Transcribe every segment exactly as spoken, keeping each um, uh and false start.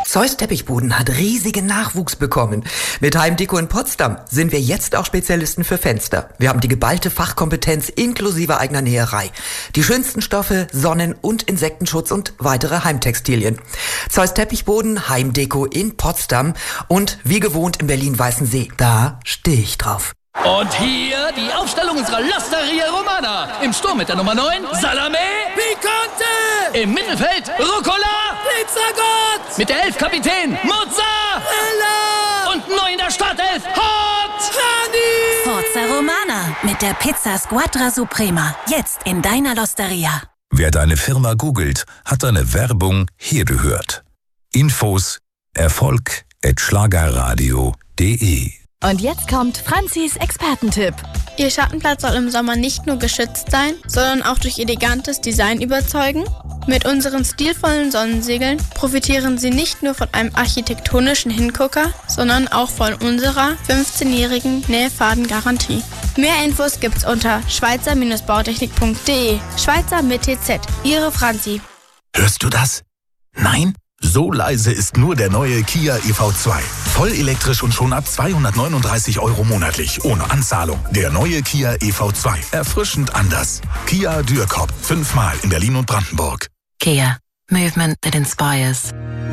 Zeus Teppichboden hat riesigen Nachwuchs bekommen. Mit Heimdeko in Potsdam sind wir jetzt auch Spezialisten für Fenster. Wir haben die geballte Fachkompetenz inklusive eigener Näherei. Die schönsten Stoffe, Sonnen- und Insektenschutz und weitere Heimtextilien. Zeus Teppichboden, Heimdeko in Potsdam und wie gewohnt in Berlin-Weißensee. Da stehe ich drauf. Und hier die Aufstellung unserer L'Osteria Romana. Im Sturm mit der Nummer neun, Salame Picante. Im Mittelfeld, Rucola Pizzagot. Mit der elf, Kapitän Mozzarella. Und neu in der Startelf, Hot Honey. Forza Romana mit der Pizza Squadra Suprema. Jetzt in deiner L'Osteria. Wer deine Firma googelt, hat deine Werbung hier gehört. Infos Erfolg at schlagerradio punkt de. Und jetzt kommt Franzis Expertentipp. Ihr Schattenplatz soll im Sommer nicht nur geschützt sein, sondern auch durch elegantes Design überzeugen. Mit unseren stilvollen Sonnensegeln profitieren Sie nicht nur von einem architektonischen Hingucker, sondern auch von unserer fünfzehnjährigen Nähfadengarantie. Mehr Infos gibt's unter schweizer Bautechnik punkt de. Schweizer mit T Z. Ihre Franzi. Hörst du das? Nein? So leise ist nur der neue Kia E V zwei. Voll elektrisch und schon ab zweihundertneununddreißig Euro monatlich, ohne Anzahlung. Der neue Kia E V zwei. Erfrischend anders. Kia Dürkop. Fünfmal in Berlin und Brandenburg. Kia. Movement that inspires.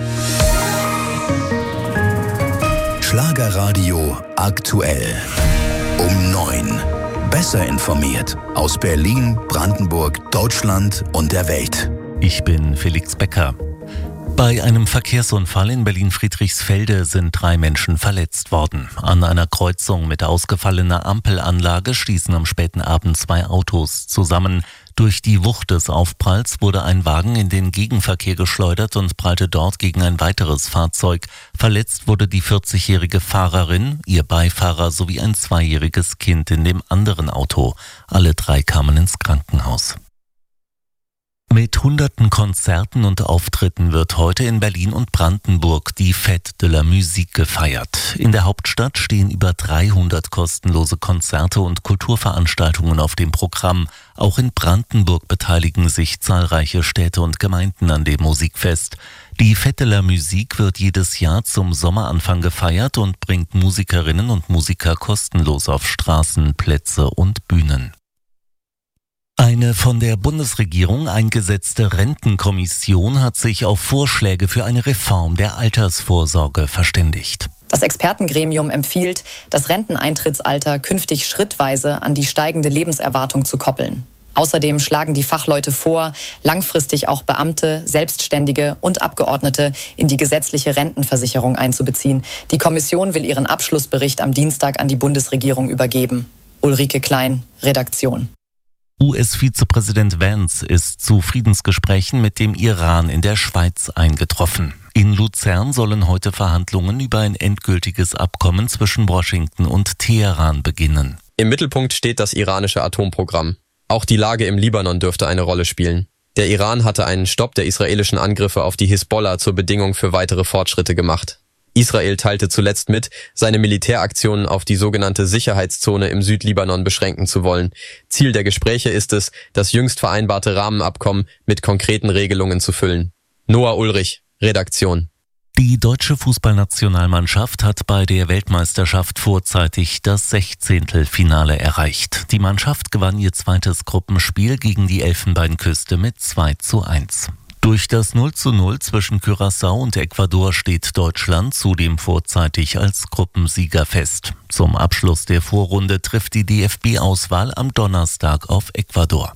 Schlagerradio aktuell. Um neun. Besser informiert. Aus Berlin, Brandenburg, Deutschland und der Welt. Ich bin Felix Becker. Bei einem Verkehrsunfall in Berlin-Friedrichsfelde sind drei Menschen verletzt worden. An einer Kreuzung mit ausgefallener Ampelanlage stießen am späten Abend zwei Autos zusammen. Durch die Wucht des Aufpralls wurde ein Wagen in den Gegenverkehr geschleudert und prallte dort gegen ein weiteres Fahrzeug. Verletzt wurde die vierzigjährige Fahrerin, ihr Beifahrer sowie ein zweijähriges Kind in dem anderen Auto. Alle drei kamen ins Krankenhaus. Mit hunderten Konzerten und Auftritten wird heute in Berlin und Brandenburg die Fête de la Musique gefeiert. In der Hauptstadt stehen über dreihundert kostenlose Konzerte und Kulturveranstaltungen auf dem Programm. Auch in Brandenburg beteiligen sich zahlreiche Städte und Gemeinden an dem Musikfest. Die Fête de la Musique wird jedes Jahr zum Sommeranfang gefeiert und bringt Musikerinnen und Musiker kostenlos auf Straßen, Plätze und Bühnen. Eine von der Bundesregierung eingesetzte Rentenkommission hat sich auf Vorschläge für eine Reform der Altersvorsorge verständigt. Das Expertengremium empfiehlt, das Renteneintrittsalter künftig schrittweise an die steigende Lebenserwartung zu koppeln. Außerdem schlagen die Fachleute vor, langfristig auch Beamte, Selbstständige und Abgeordnete in die gesetzliche Rentenversicherung einzubeziehen. Die Kommission will ihren Abschlussbericht am Dienstag an die Bundesregierung übergeben. Ulrike Klein, Redaktion. U S-Vizepräsident Vance ist zu Friedensgesprächen mit dem Iran in der Schweiz eingetroffen. In Luzern sollen heute Verhandlungen über ein endgültiges Abkommen zwischen Washington und Teheran beginnen. Im Mittelpunkt steht das iranische Atomprogramm. Auch die Lage im Libanon dürfte eine Rolle spielen. Der Iran hatte einen Stopp der israelischen Angriffe auf die Hisbollah zur Bedingung für weitere Fortschritte gemacht. Israel teilte zuletzt mit, seine Militäraktionen auf die sogenannte Sicherheitszone im Südlibanon beschränken zu wollen. Ziel der Gespräche ist es, das jüngst vereinbarte Rahmenabkommen mit konkreten Regelungen zu füllen. Noah Ulrich, Redaktion. Die deutsche Fußballnationalmannschaft hat bei der Weltmeisterschaft vorzeitig das Sechzehntelfinale erreicht. Die Mannschaft gewann ihr zweites Gruppenspiel gegen die Elfenbeinküste mit zwei zu eins. Durch das null zu null zwischen Curaçao und Ecuador steht Deutschland zudem vorzeitig als Gruppensieger fest. Zum Abschluss der Vorrunde trifft die D F B-Auswahl am Donnerstag auf Ecuador.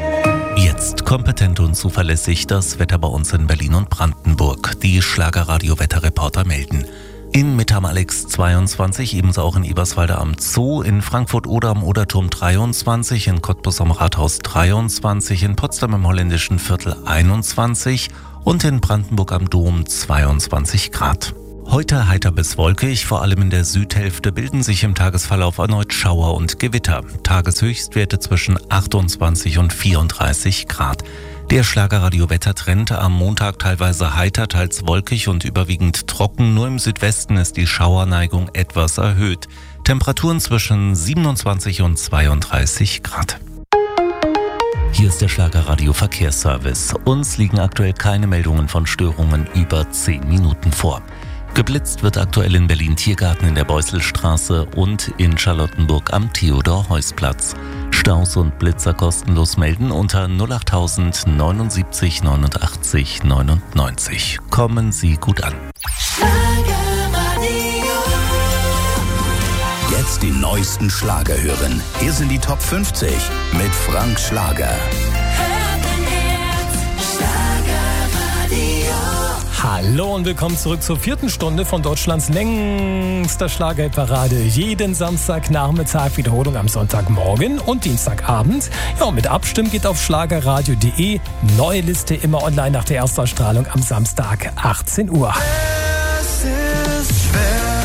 Jetzt kompetent und zuverlässig das Wetter bei uns in Berlin und Brandenburg. Die Schlagerradio-Wetterreporter melden. In Mitte-am-Alex zweiundzwanzig, ebenso auch in Eberswalde am Zoo, in Frankfurt-Oder am Oderturm dreiundzwanzig, in Cottbus am Rathaus dreiundzwanzig, in Potsdam im Holländischen Viertel einundzwanzig und in Brandenburg am Dom zweiundzwanzig Grad. Heute heiter bis wolkig, vor allem in der Südhälfte bilden sich im Tagesverlauf erneut Schauer und Gewitter. Tageshöchstwerte zwischen achtundzwanzig und vierunddreißig Grad. Der Schlagerradio-Wettertrend am Montag teilweise heiter, teils wolkig und überwiegend trocken. Nur im Südwesten ist die Schauerneigung etwas erhöht. Temperaturen zwischen siebenundzwanzig und zweiunddreißig Grad. Hier ist der Schlagerradio Verkehrsservice. Uns liegen aktuell keine Meldungen von Störungen über zehn Minuten vor. Geblitzt wird aktuell in Berlin-Tiergarten in der Beusselstraße und in Charlottenburg am Theodor-Heuss-Platz. Staus und Blitzer kostenlos melden unter null achttausend neunundsiebzig neunundachtzig neunundneunzig. Kommen Sie gut an. Jetzt die neuesten Schlager hören. Hier sind die Top fünfzig mit Frank Schlager. Hallo und willkommen zurück zur vierten Stunde von Deutschlands längster Schlagerparade. Jeden Samstagnachmittag, Wiederholung am Sonntagmorgen und Dienstagabend. Ja, und mit Abstimmen geht auf schlagerradio punkt de. Neue Liste immer online nach der Erstausstrahlung am Samstag achtzehn Uhr. Es ist schwer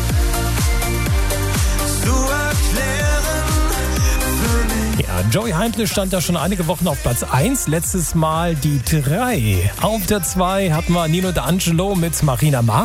zu erklären für mich. Ja, Joey Heimle stand da schon einige Wochen auf Platz eins, letztes Mal die drei. Auf der zwei hatten wir Nino D'Angelo mit Marina Marx.